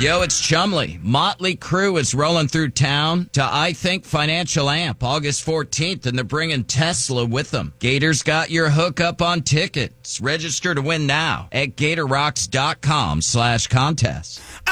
Yo, it's Chumley. Motley Crue is rolling through town to I Think Financial Amp August 14th, and they're bringing Tesla with them. Gator's got your hookup on tickets. Register to win now at GatorRocks.com/contest.